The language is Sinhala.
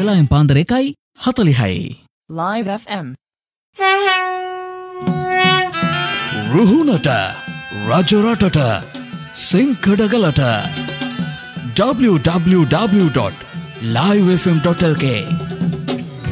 වෙලාවෙන් පාන්දර 1:40යි. Live FM. රුහුණට රජරටට සිංකඩගලට www.livefm.lk